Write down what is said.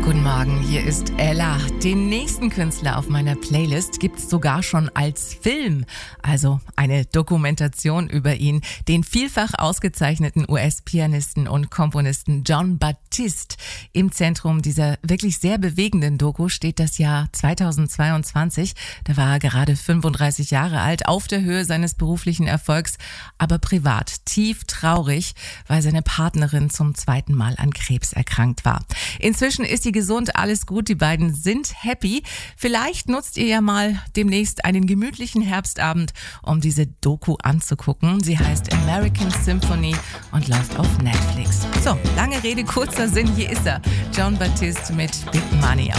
Guten Morgen, hier ist Ella. Den nächsten Künstler auf meiner Playlist gibt's sogar schon als Film, also eine Dokumentation über ihn, den vielfach ausgezeichneten US-Pianisten und Komponisten Jon Batiste. Im Zentrum dieser wirklich sehr bewegenden Doku steht das Jahr 2022. Da war er gerade 35 Jahre alt, auf der Höhe seines beruflichen Erfolgs, aber privat tief traurig, weil seine Partnerin zum zweiten Mal an Krebs erkrankt war. Inzwischen ist sie gesund, alles gut, die beiden sind happy. Vielleicht nutzt ihr ja mal demnächst einen gemütlichen Herbstabend, um diese Doku anzugucken. Sie heißt American Symphony und läuft auf Netflix. So, lange Rede, kurzer Sinn, hier ist er. Jon Batiste mit Big Money.